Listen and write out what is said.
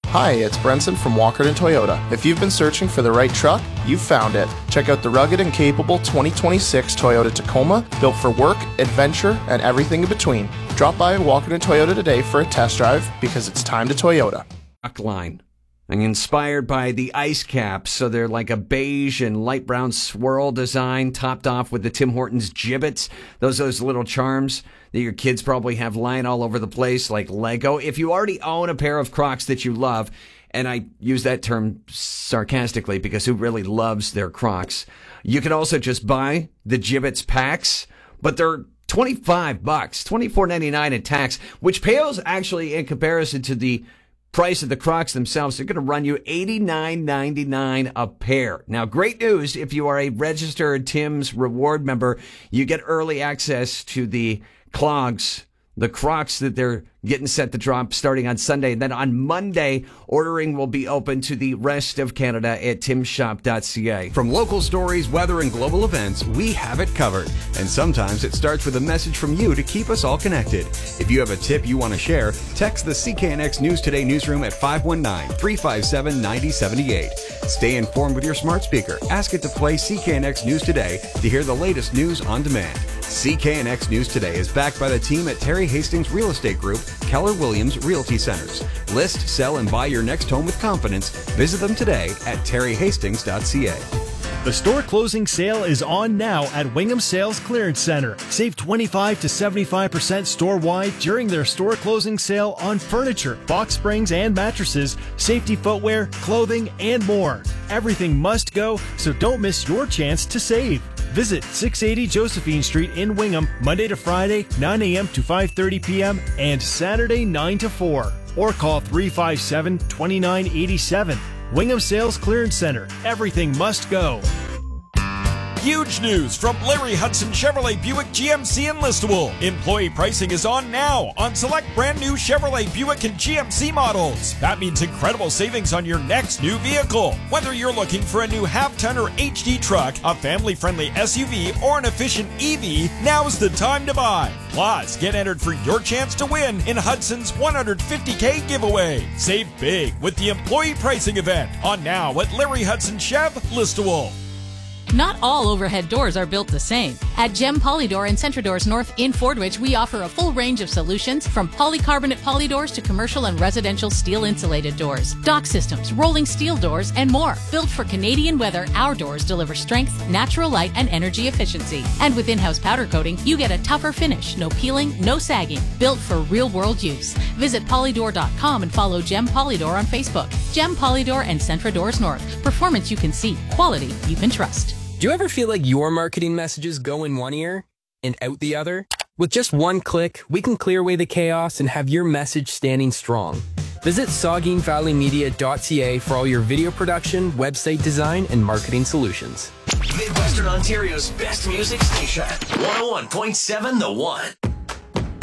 Hi, it's Brenson from Walkerton Toyota. If you've been searching for the right truck, you've found it. Check out the rugged and capable 2026 Toyota Tacoma, built for work, adventure, and everything in between. Drop by Walkerton Toyota today for a test drive because it's time to Toyota. Line. And inspired by the ice caps, so they're like a beige and light brown swirl design, topped off with the Tim Hortons gibbets. Those little charms that your kids probably have lying all over the place like Lego. If you already own a pair of Crocs that you love, and I use that term sarcastically because who really loves their Crocs? You can also just buy the gibbets packs, but they're $25, $24.99 in tax, which pales actually in comparison to the price of the Crocs themselves. They're going to run you $89.99 a pair. Now, great news. If you are a registered Tim's Reward member, you get early access to the clogs, the Crocs that they're getting set to drop starting on Sunday. And then on Monday, ordering will be open to the rest of Canada at timshop.ca. From local stories, weather, and global events, we have it covered. And sometimes it starts with a message from you to keep us all connected. If you have a tip you want to share, text the CKNX News Today newsroom at 519-357-9078. Stay informed with your smart speaker. Ask it to play CKNX News Today to hear the latest news on demand. CKNX News Today is backed by the team at Terry Hastings Real Estate Group, Keller Williams Realty Centers. List, sell, and buy your next home with confidence. Visit them today at terryhastings.ca. The store closing sale is on now at Wingham Sales Clearance Center. Save 25 to 75% store-wide during their store closing sale on furniture, box springs and mattresses, safety footwear, clothing, and more. Everything must go, so don't miss your chance to save. Visit 680 Josephine Street in Wingham, Monday to Friday, 9 a.m. to 5:30 p.m. and Saturday, 9 to 4. Or call 357-2987. Wingham Sales Clearance Center. Everything must go. Huge news from Larry Hudson Chevrolet Buick GMC in Listowel. Employee pricing is on now on select brand new Chevrolet Buick and GMC models. That means incredible savings on your next new vehicle. Whether you're looking for a new half-ton or HD truck, a family-friendly SUV, or an efficient EV, now's the time to buy. Plus, get entered for your chance to win in Hudson's $150K giveaway. Save big with the employee pricing event on now at Larry Hudson Chev, Listowel. Not all overhead doors are built the same. At Gem Polydoor and Centradoors North in Fordwich, we offer a full range of solutions from polycarbonate polydoors to commercial and residential steel insulated doors, dock systems, rolling steel doors, and more. Built for Canadian weather, our doors deliver strength, natural light, and energy efficiency. And with in-house powder coating, you get a tougher finish, no peeling, no sagging. Built for real-world use. Visit polydoor.com and follow Gem Polydor on Facebook. Gem Polydor and Centradoors North. Performance you can see, quality you can trust. Do you ever feel like your marketing messages go in one ear and out the other? With just one click, we can clear away the chaos and have your message standing strong. Visit SaugeenValleyMedia.ca for all your video production, website design, and marketing solutions. Midwestern Ontario's best music station. 101.7 The One.